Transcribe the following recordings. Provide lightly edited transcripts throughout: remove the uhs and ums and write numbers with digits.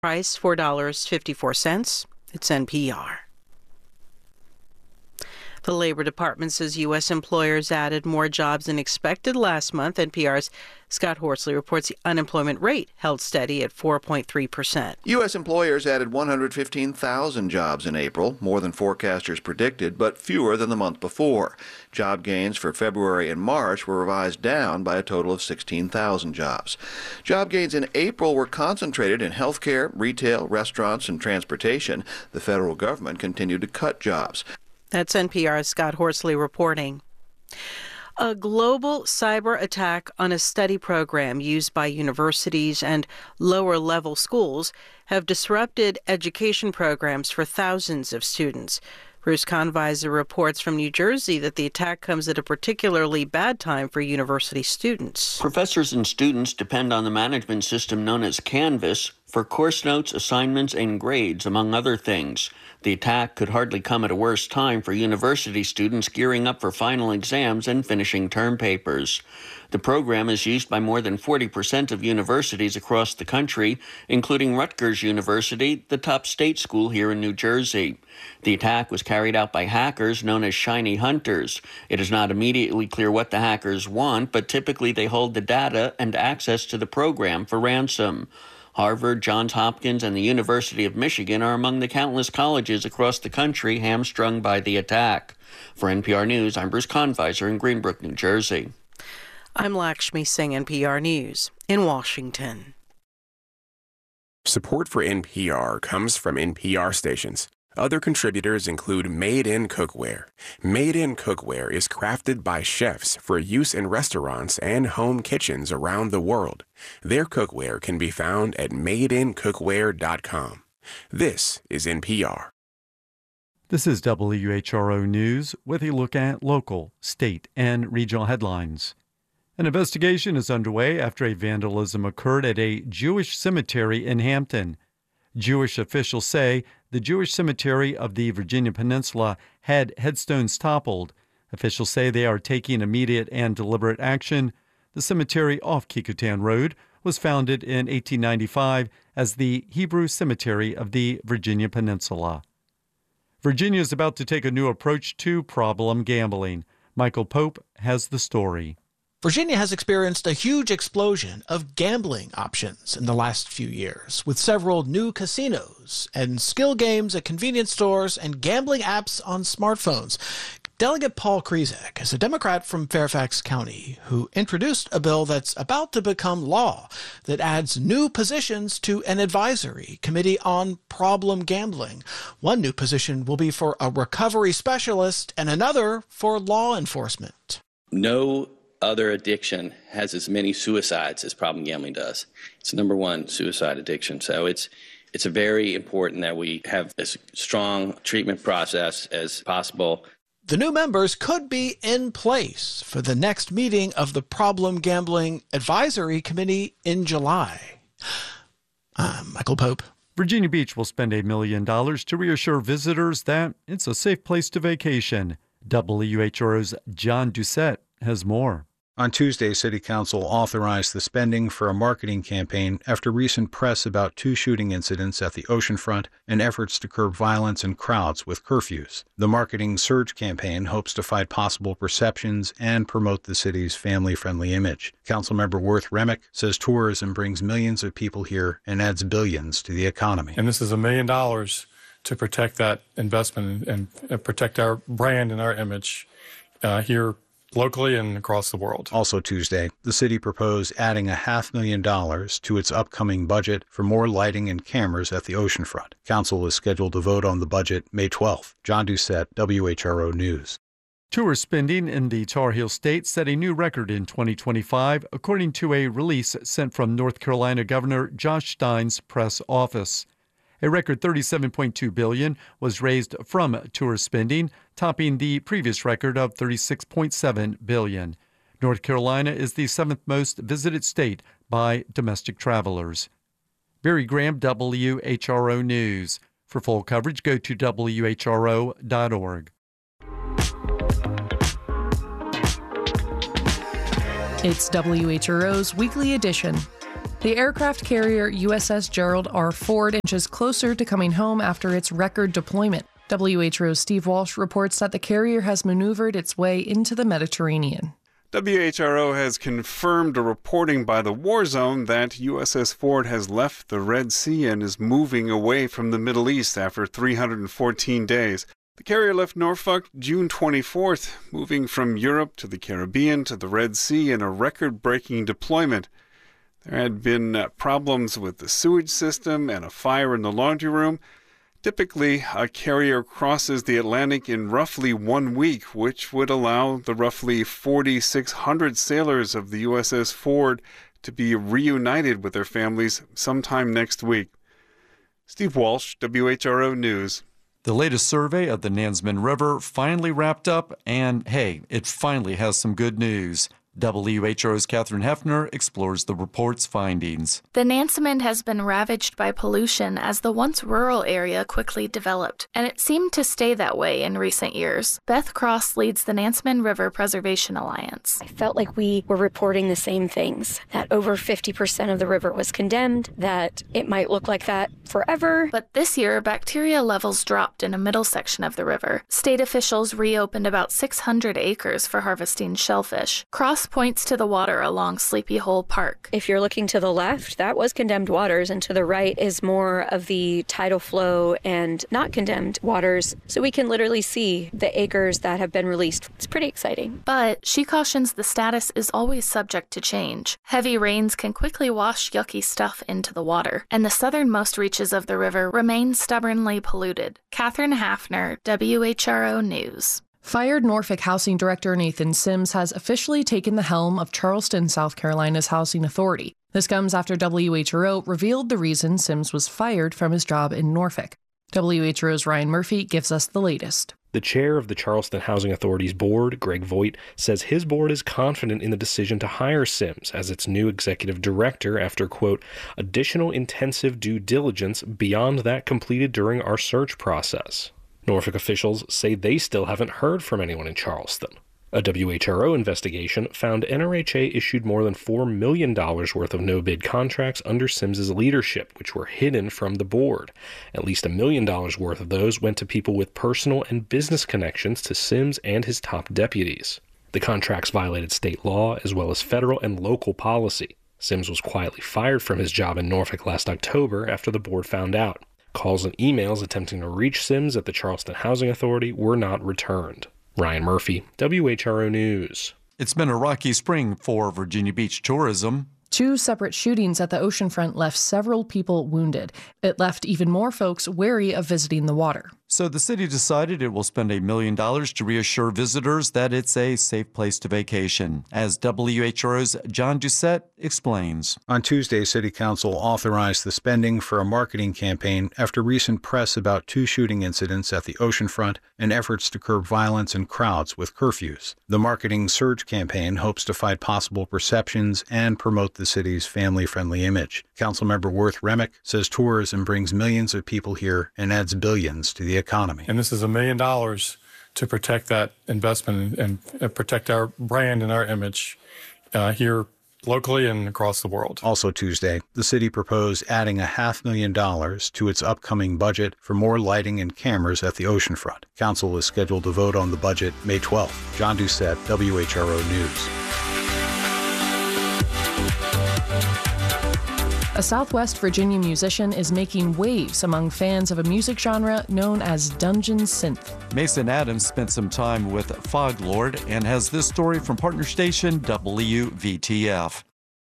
Price $4.54. It's NPR. The Labor Department says U.S. employers added more jobs than expected last month. NPR's Scott Horsley reports the unemployment rate held steady at 4.3%. U.S. employers added 115,000 jobs in April, more than forecasters predicted, but fewer than the month before. Job gains for February and March were revised down by a total of 16,000 jobs. Job gains in April were concentrated in healthcare, retail, restaurants, and transportation. The federal government continued to cut jobs. That's NPR's Scott Horsley reporting. A global cyber attack on a study program used by universities and lower-level schools have disrupted education programs for thousands of students. Bruce Conviser reports from New Jersey that the attack comes at a particularly bad time for university students. Professors and students depend on the management system known as Canvas for course notes, assignments, and grades, among other things. The attack could hardly come at a worse time for university students gearing up for final exams and finishing term papers. The program is used by more than 40% of universities across the country, including Rutgers University, the top state school here in New Jersey. The attack was carried out by hackers known as shiny hunters. It is not immediately clear what the hackers want, but typically they hold the data and access to the program for ransom. Harvard, Johns Hopkins, and the University of Michigan are among the countless colleges across the country hamstrung by the attack. For NPR News, I'm Bruce Conviser in Greenbrook, New Jersey. I'm Lakshmi Singh, NPR News, in Washington. Support for NPR comes from NPR stations. Other contributors include Made in Cookware. Made in Cookware is crafted by chefs for use in restaurants and home kitchens around the world. Their cookware can be found at madeincookware.com. This is NPR. This is WHRO News with a look at local, state, and regional headlines. An investigation is underway after a vandalism occurred at a Jewish cemetery in Hampton. Jewish officials say the Jewish cemetery of the Virginia Peninsula had headstones toppled. Officials say they are taking immediate and deliberate action. The cemetery off Kecoughtan Road was founded in 1895 as the Hebrew Cemetery of the Virginia Peninsula. Virginia is about to take a new approach to problem gambling. Michael Pope has the story. Virginia has experienced a huge explosion of gambling options in the last few years, with several new casinos and skill games at convenience stores and gambling apps on smartphones. Delegate Paul Krizek is a Democrat from Fairfax County who introduced a bill that's about to become law that adds new positions to an advisory committee on problem gambling. One new position will be for a recovery specialist and another for law enforcement. No other addiction has as many suicides as problem gambling does. It's number one, suicide addiction. So it's very important that we have as strong treatment process as possible. The new members could be in place for the next meeting of the Problem Gambling Advisory Committee in July. I'm Michael Pope. Virginia Beach will spend $1 million to reassure visitors that it's a safe place to vacation. WHRO's John Doucette has more. On Tuesday, City Council authorized the spending for a marketing campaign after recent press about 2 shooting incidents at the oceanfront and efforts to curb violence and crowds with curfews. The Marketing Surge campaign hopes to fight possible perceptions and promote the city's family-friendly image. Councilmember Worth Remick says tourism brings millions of people here and adds billions to the economy. And this is $1 million to protect that investment and protect our brand and our image here locally and across the world. Also Tuesday, the city proposed adding $500,000 to its upcoming budget for more lighting and cameras at the oceanfront. Council is scheduled to vote on the budget May 12th. John Doucette, WHRO News. Tourist spending in the Tar Heel State set a new record in 2025, according to a release sent from North Carolina Governor Josh Stein's press office. A record $37.2 billion was raised from tourist spending, topping the previous record of $36.7 billion. North Carolina is the 7th most visited state by domestic travelers. Barry Graham, WHRO News. For full coverage, go to WHRO.org. It's WHRO's Weekly Edition. The aircraft carrier USS Gerald R. Ford inches closer to coming home after its record deployment. WHO's Steve Walsh reports that the carrier has maneuvered its way into the Mediterranean. WHRO has confirmed a reporting by the War Zone that USS Ford has left the Red Sea and is moving away from the Middle East after 314 days. The carrier left Norfolk June 24th, moving from Europe to the Caribbean to the Red Sea in a record-breaking deployment. There had been problems with the sewage system and a fire in the laundry room. Typically, a carrier crosses the Atlantic in roughly 1 week, which would allow the roughly 4,600 sailors of the USS Ford to be reunited with their families sometime next week. Steve Walsh, WHRO News. The latest survey of the Nansemond River finally wrapped up, and hey, it finally has some good news. WHRO's Catherine Hefner explores the report's findings. The Nansemond has been ravaged by pollution as the once rural area quickly developed, and it seemed to stay that way in recent years. Beth Cross leads the Nansemond River Preservation Alliance. I felt like we were reporting the same things, that over 50% of the river was condemned, that it might look like that forever. But this year, bacteria levels dropped in a middle section of the river. State officials reopened about 600 acres for harvesting shellfish. Cross points to the water along Sleepy Hole Park. If you're looking to the left, that was condemned waters, and to the right is more of the tidal flow and not condemned waters. So we can literally see the acres that have been released. It's pretty exciting. But she cautions the status is always subject to change. Heavy rains can quickly wash yucky stuff into the water, and the southernmost reaches of the river remain stubbornly polluted. Catherine Hafner, WHRO News. Fired Norfolk Housing Director Nathan Sims has officially taken the helm of Charleston, South Carolina's Housing Authority. This comes after WHRO revealed the reason Sims was fired from his job in Norfolk. WHRO's Ryan Murphy gives us the latest. The chair of the Charleston Housing Authority's board, Greg Voigt, says his board is confident in the decision to hire Sims as its new executive director after, quote, additional intensive due diligence beyond that completed during our search process. Norfolk officials say they still haven't heard from anyone in Charleston. A WHRO investigation found NRHA issued more than $4 million worth of no-bid contracts under Sims's leadership, which were hidden from the board. At least $1 million worth of those went to people with personal and business connections to Sims and his top deputies. The contracts violated state law as well as federal and local policy. Sims was quietly fired from his job in Norfolk last October after the board found out. Calls and emails attempting to reach Sims at the Charleston Housing Authority were not returned. Ryan Murphy, WHRO News. It's been a rocky spring for Virginia Beach tourism. 2 separate shootings at the oceanfront left several people wounded. It left even more folks wary of visiting the water. So the city decided it will spend $1 million to reassure visitors that it's a safe place to vacation, as WHRO's John Doucette explains. On Tuesday, City Council authorized the spending for a marketing campaign after recent press about 2 shooting incidents at the oceanfront and efforts to curb violence and crowds with curfews. The marketing surge campaign hopes to fight possible perceptions and promote the city's family-friendly image. Councilmember Worth Remick says tourism brings millions of people here and adds billions to the economy. And this is $1 million to protect that investment and protect our brand and our image here locally and across the world. Also Tuesday, the city proposed adding $500,000 to its upcoming budget for more lighting and cameras at the oceanfront. Council is scheduled to vote on the budget May 12th. John Doucette, WHRO News. A Southwest Virginia musician is making waves among fans of a music genre known as Dungeon Synth. Mason Adams spent some time with Foglord and has this story from partner station WVTF.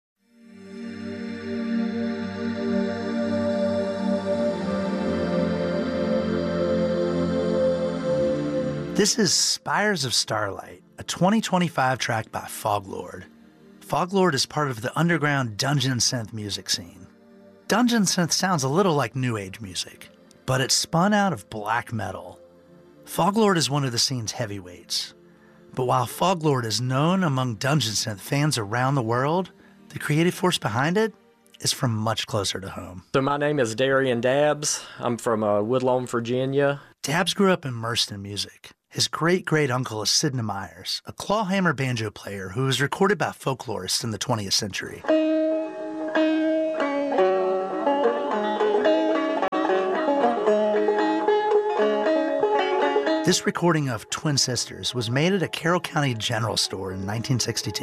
This is Spires of Starlight, a 2025 track by Foglord. Foglord is part of the underground Dungeon Synth music scene. Dungeon Synth sounds a little like New Age music, but it's spun out of black metal. Foglord is one of the scene's heavyweights. But while Foglord is known among Dungeon Synth fans around the world, the creative force behind it is from much closer to home. So my name is Darian Dabbs. I'm from Woodlawn, Virginia. Dabbs grew up immersed in music. His great-great-uncle is Sidney Myers, a clawhammer banjo player who was recorded by folklorists in the 20th century. This recording of Twin Sisters was made at a Carroll County General Store in 1962.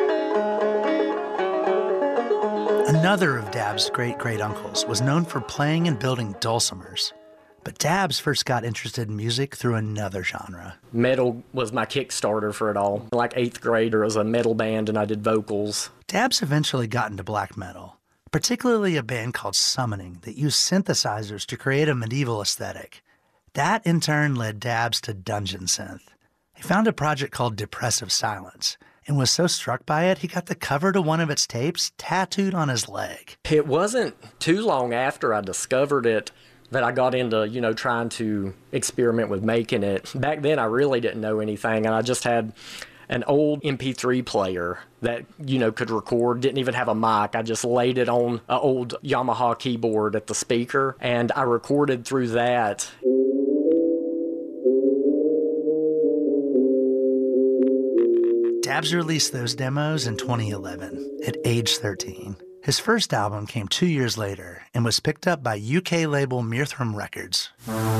Another of Dabbs' great-great-uncles was known for playing and building dulcimers. But Dabbs first got interested in music through another genre. Metal was my Kickstarter for it all. Like 8th grade, there was a metal band and I did vocals. Dabbs eventually got into black metal, particularly a band called Summoning that used synthesizers to create a medieval aesthetic. That, in turn, led Dabbs to Dungeon Synth. He found a project called Depressive Silence and was so struck by it, he got the cover to one of its tapes tattooed on his leg. It wasn't too long after I discovered it that I got into, trying to experiment with making it. Back then, I really didn't know anything, and I just had an old MP3 player that, could record, didn't even have a mic. I just laid it on an old Yamaha keyboard at the speaker, and I recorded through that. Dabbs released those demos in 2011 at age 13. His first album came 2 years later and was picked up by UK label Meerthrum Records.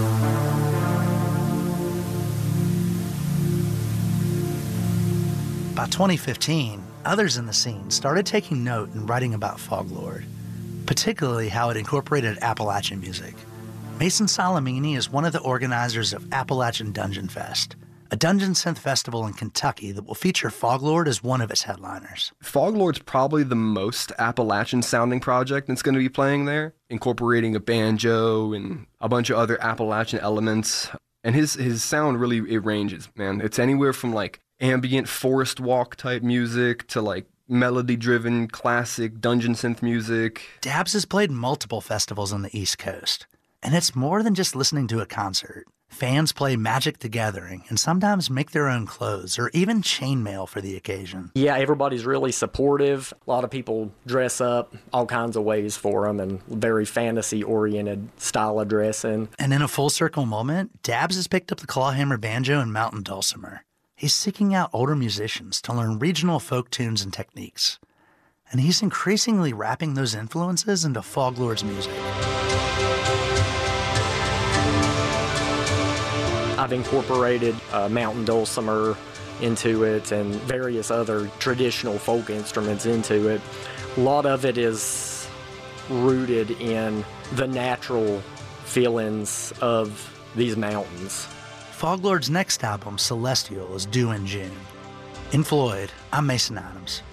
By 2015, others in the scene started taking note and writing about Foglord, particularly how it incorporated Appalachian music. Mason Salamini is one of the organizers of Appalachian Dungeon Fest, a dungeon synth festival in Kentucky that will feature Foglord as one of its headliners. Foglord's probably the most Appalachian-sounding project that's going to be playing there, incorporating a banjo and a bunch of other Appalachian elements. And his sound really, it ranges, man. It's anywhere from like ambient forest walk type music to like melody-driven classic dungeon synth music. Dabbs has played multiple festivals on the East Coast, and it's more than just listening to a concert. Fans play Magic the Gathering and sometimes make their own clothes or even chainmail for the occasion. Yeah, everybody's really supportive. A lot of people dress up all kinds of ways for them and very fantasy-oriented style of dressing. And in a full-circle moment, Dabbs has picked up the clawhammer banjo and mountain dulcimer. He's seeking out older musicians to learn regional folk tunes and techniques. And he's increasingly wrapping those influences into Foglord's music. I've incorporated mountain dulcimer into it and various other traditional folk instruments into it. A lot of it is rooted in the natural feelings of these mountains. Foglord's next album, Celestial, is due in June. In Floyd, I'm Mason Adams.